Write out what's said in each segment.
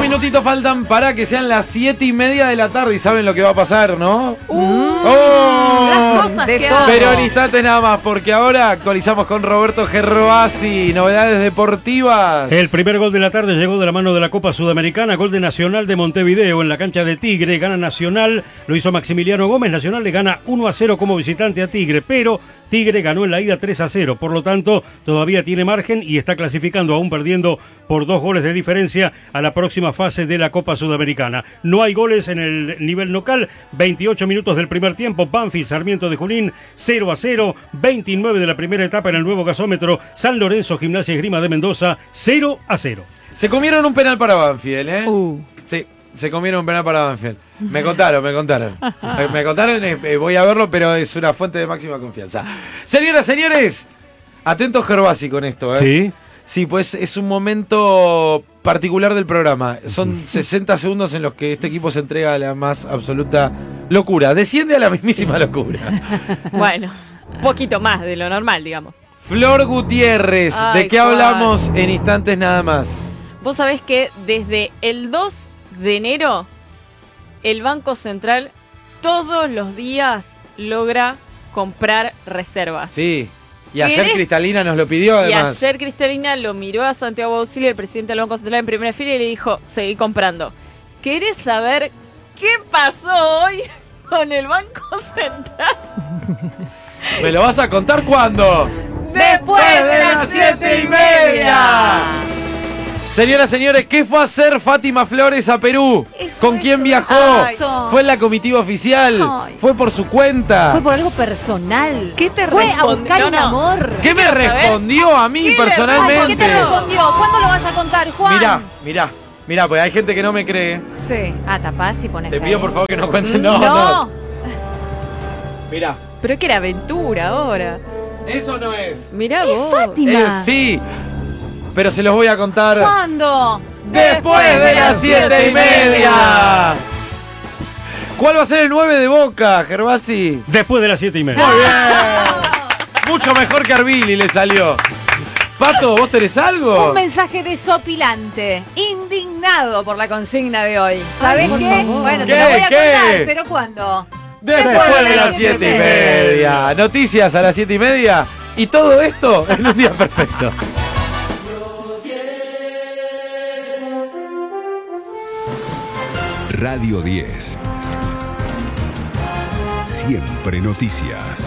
minutitos faltan para que sean las 7:30 de la tarde y saben lo que va a pasar, ¿no? Las cosas que hago. Pero en instantes nada más, porque ahora actualizamos con Roberto Gervasi, novedades deportivas. El primer gol de la tarde llegó de la mano de la Copa Sudamericana, gol de Nacional de Montevideo en la cancha de Tigre, gana Nacional, lo hizo Maximiliano Gómez, Nacional le gana 1-0 como visitante a Tigre, pero Tigre ganó en la ida 3-0, por lo tanto todavía tiene margen y está clasificando, aún perdiendo por 2 goles de diferencia, a la próxima fase de la Copa Sudamericana. No hay goles en el nivel local, 28 minutos del primer tiempo, Banfield, Sarmiento de Junín, 0-0, 29 de la primera etapa en el nuevo gasómetro, San Lorenzo, Gimnasia y Esgrima de Mendoza, 0-0. Se comieron un penal para Banfield, ¿eh? Sí, se comieron un penal para Banfield. Me contaron. Voy a verlo, pero es una fuente de máxima confianza. Señoras, señores, atentos Gervasi con esto, ¿eh? Sí. Sí, pues es un momento particular del programa. Son 60 segundos en los que este equipo se entrega a la más absoluta locura. Desciende a la mismísima locura. Bueno, un poquito más de lo normal, digamos. Flor Gutiérrez, Ay, ¿de qué Juan. hablamos en instantes nada más? Vos sabés que desde el 2 de enero, el Banco Central todos los días logra comprar reservas. Sí. Y ayer ¿Querés? Cristalina nos lo pidió, Y además. ayer Cristalina lo miró a Santiago Auxilio, el presidente del Banco Central, en primera fila y le dijo, seguí comprando. ¿Querés saber qué pasó hoy con el Banco Central? ¿Me lo vas a contar cuándo? ¡Después de las 7:30! Señoras, señores, ¿qué fue a hacer Fátima Flores a Perú? ¿Con quién viajó? Ay, ¿Fue en la comitiva oficial? Ay. ¿Fue por su cuenta? Fue por algo personal. ¿Qué te Fue a respondió? buscar No, un no. amor. ¿Qué me quiero saber. respondió a mí ¿Qué le- personalmente? Ay, ¿qué te respondió? ¿Cuándo lo vas a contar, Juan? Mirá, porque hay gente que no me cree. Sí. Ah, tapás y pones. Te pido ahí. por favor que no cuentes. No. No. Mirá, Pero que era aventura ahora. eso no es. Mirá Es vos. Fátima. Sí, pero se los voy a contar ¿Cuándo? después de las 7:30. ¿Cuál va a ser el 9 de Boca, Gervasi? Después de las 7:30. Muy bien. Mucho mejor que Arbili le salió. Pato, ¿vos tenés algo? Un mensaje desopilante, indignado por la consigna de hoy. ¿Sabés por qué? favor. Bueno, ¿Qué? te lo voy a ¿Qué? contar, pero ¿cuándo? Después de las 7:30. Noticias a las 7:30. Y todo esto en un día perfecto. Radio 10. Siempre noticias.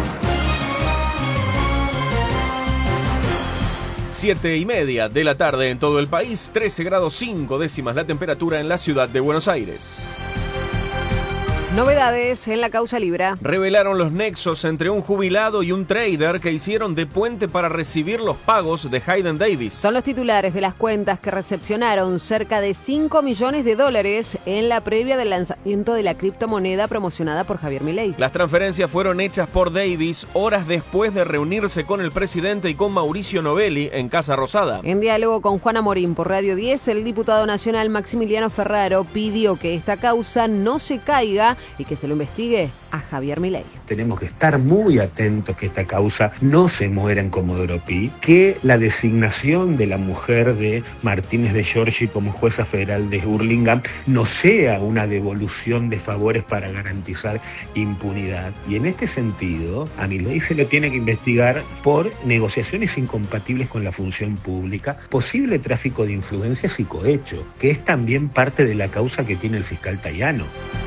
7:30 de la tarde en todo el país, 13 grados 5 décimas la temperatura en la ciudad de Buenos Aires. Novedades en la causa Libra. Revelaron los nexos entre un jubilado y un trader que hicieron de puente para recibir los pagos de Hayden Davis. Son los titulares de las cuentas que recepcionaron cerca de $5 millones en la previa del lanzamiento de la criptomoneda promocionada por Javier Milei. Las transferencias fueron hechas por Davis horas después de reunirse con el presidente y con Mauricio Novelli en Casa Rosada. En diálogo con Juana Morín por Radio 10, el diputado nacional Maximiliano Ferraro pidió que esta causa no se caiga y que se lo investigue a Javier Milei. Tenemos que estar muy atentos que esta causa no se muera en Comodoro Pi, que la designación de la mujer de Martínez de Giorgi como jueza federal de Hurlingham no sea una devolución de favores para garantizar impunidad. Y en este sentido, a Milei se le tiene que investigar por negociaciones incompatibles con la función pública, posible tráfico de influencias y cohecho, que es también parte de la causa que tiene el fiscal Tayano.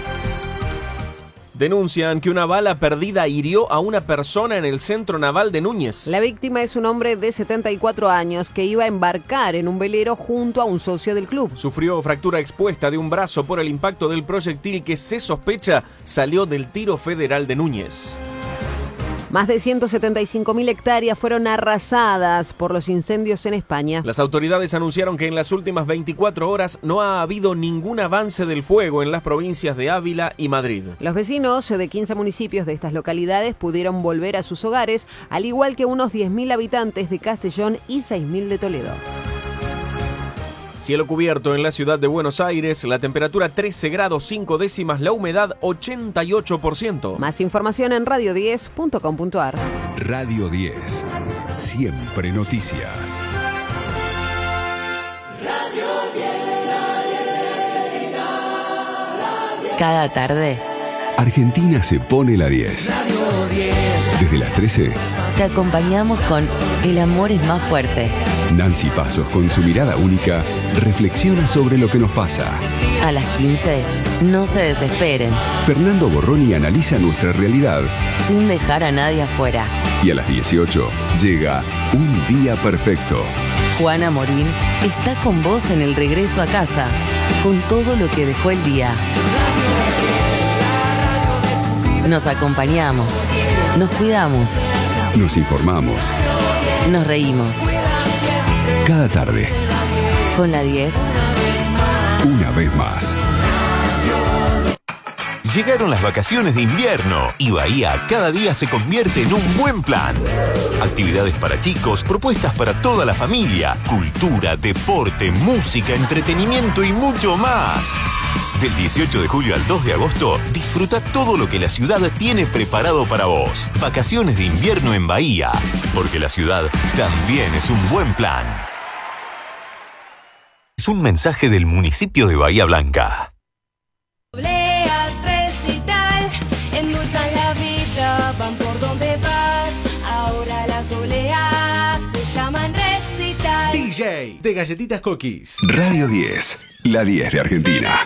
Denuncian que una bala perdida hirió a una persona en el centro naval de Núñez. La víctima es un hombre de 74 años que iba a embarcar en un velero junto a un socio del club. Sufrió fractura expuesta de un brazo por el impacto del proyectil que se sospecha salió del tiro federal de Núñez. Más de 175.000 hectáreas fueron arrasadas por los incendios en España. Las autoridades anunciaron que en las últimas 24 horas no ha habido ningún avance del fuego en las provincias de Ávila y Madrid. Los vecinos de 15 municipios de estas localidades pudieron volver a sus hogares, al igual que unos 10.000 habitantes de Castellón y 6.000 de Toledo. Cielo cubierto en la ciudad de Buenos Aires, la temperatura 13 grados 5 décimas, la humedad 88%. Más información en radio10.com.ar. Radio 10. Siempre noticias. Radio 10. Cada tarde Argentina se pone la 10. Desde las 13, te acompañamos con El amor es más fuerte. Nancy Pasos, con su mirada única, reflexiona sobre lo que nos pasa. A las 15, no se desesperen, Fernando Borroni analiza nuestra realidad. sin dejar a nadie afuera. Y a las 18, llega Un Día Perfecto. Juana Morín está con vos en el regreso a casa, con todo lo que dejó el día. Nos acompañamos, nos cuidamos, Nos informamos. nos reímos. Cada tarde, Con la 10, una vez más. Llegaron las vacaciones de invierno y Bahía cada día se convierte en un buen plan. Actividades para chicos, propuestas para toda la familia, cultura, deporte, música, entretenimiento y mucho más. Del 18 de julio al 2 de agosto, disfruta todo lo que la ciudad tiene preparado para vos. Vacaciones de invierno en Bahía, porque la ciudad también es un buen plan. Es un mensaje del municipio de Bahía Blanca. Obleas recital, endulzan la vida, van por donde vas. Ahora las obleas se llaman recital. DJ de Galletitas Cookies. Radio 10, la 10 de Argentina.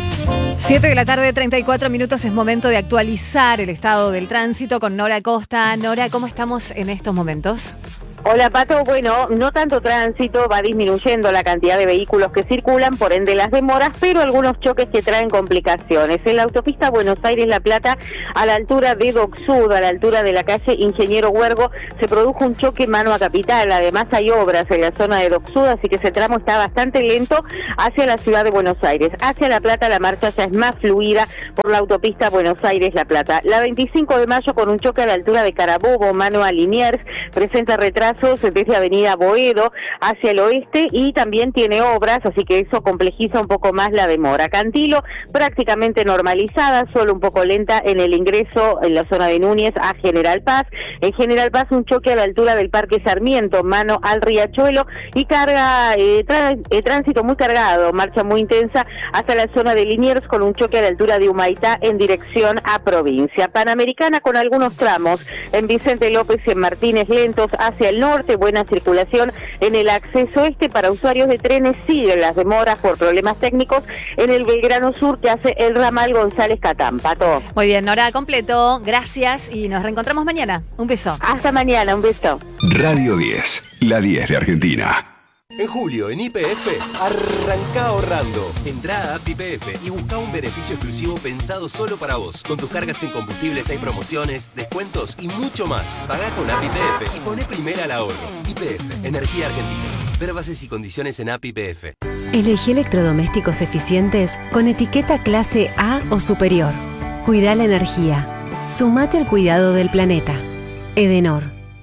7 de la tarde, 34 minutos, es momento de actualizar el estado del tránsito con Nora Costa. Nora, ¿cómo estamos en estos momentos? Hola Pato, bueno, no tanto tránsito, va disminuyendo la cantidad de vehículos que circulan, por ende las demoras, pero algunos choques que traen complicaciones. En la autopista Buenos Aires-La Plata, a la altura de Dock Sud, a la altura de la calle Ingeniero Huergo, se produjo un choque mano a Capital. Además hay obras en la zona de Dock Sud, así que ese tramo está bastante lento hacia la ciudad de Buenos Aires. Hacia La Plata la marcha ya es más fluida por la autopista Buenos Aires-La Plata. La 25 de mayo con un choque a la altura de Carabobo, mano a Liniers, presenta retrasos desde Avenida Boedo hacia el oeste y también tiene obras, así que eso complejiza un poco más la demora. Cantilo prácticamente normalizada, solo un poco lenta en el ingreso en la zona de Núñez a General Paz. En General Paz un choque a la altura del Parque Sarmiento, mano al Riachuelo, y carga tránsito muy cargado, marcha muy intensa hasta la zona de Liniers con un choque a la altura de Humaitá en dirección a provincia. Panamericana con algunos tramos en Vicente López y en Martínez lentos hacia el norte, buena circulación en el acceso este para usuarios de trenes, siguen las demoras por problemas técnicos en el Belgrano Sur que hace el ramal González Catán. Pato. Muy bien, Nora, completo, gracias y nos reencontramos mañana. Un beso. Hasta mañana, un beso. Radio 10, la 10 de Argentina. En julio, en YPF, arranca ahorrando. Entrá a App YPF y busca un beneficio exclusivo pensado solo para vos. Con tus cargas en combustibles hay promociones, descuentos y mucho más. Pagá con App YPF y poné primera al ahorro. YPF, Energía Argentina. Ver bases y condiciones en App YPF. Elegí electrodomésticos eficientes con etiqueta clase A o superior. Cuida la energía. Sumate al cuidado del planeta. Edenor.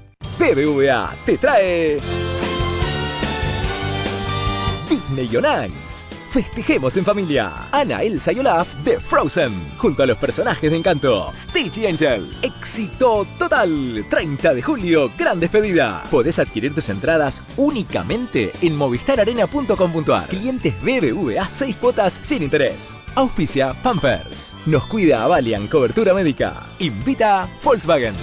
BBVA te trae Disney on Ice. Festejemos en familia. Anna, Elsa y Olaf de Frozen, junto a los personajes de Encanto. Stitch y Angel. Éxito total. 30 de julio, gran despedida. Podés adquirir tus entradas únicamente en movistararena.com.ar. Clientes BBVA 6 cuotas sin interés. Auspicia Pampers. Nos cuida Avalian Cobertura Médica. Invita Volkswagen.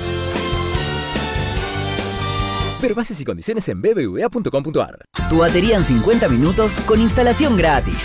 Ver bases y condiciones en bbva.com.ar. Tu batería en 50 minutos con instalación gratis.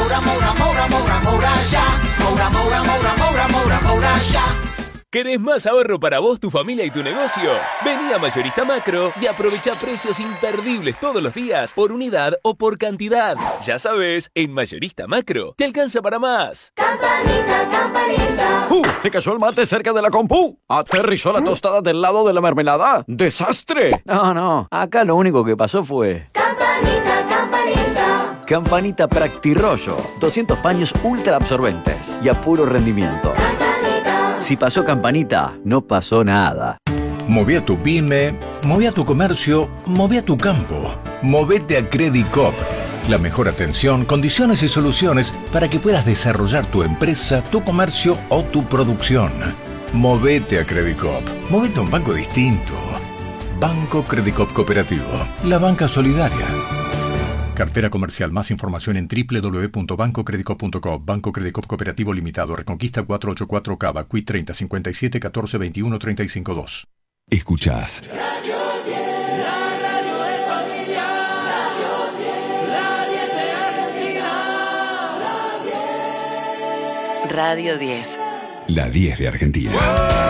¿Querés más ahorro para vos, tu familia y tu negocio? Vení a Mayorista Macro y aprovecha precios imperdibles todos los días por unidad o por cantidad. Ya sabes, en Mayorista Macro te alcanza para más. Campanita, campanita. Se cayó el mate cerca de la compu. Aterrizó la tostada del lado de la mermelada. ¡Desastre! No, acá lo único que pasó fue... Campanita, campanita. Campanita Practirollo. 200 paños ultra absorbentes y a puro rendimiento. Si pasó Campanita, no pasó nada. Moví a tu pyme, moví a tu comercio, moví a tu campo. Movete a Credicop. La mejor atención, condiciones y soluciones para que puedas desarrollar tu empresa, tu comercio o tu producción. Movete a Credicop. Movete a un banco distinto. Banco Credicop Cooperativo. La banca solidaria. Cartera comercial. Más información en www.bancocredicop.com. Banco Credicop Cooperativo Limitado. Reconquista 484 Cava. Quit 30 57 14 21 35 2. Escuchás Radio 10, la radio es familiar. Radio 10, la 10 de Argentina. Radio 10. la 10 de Argentina.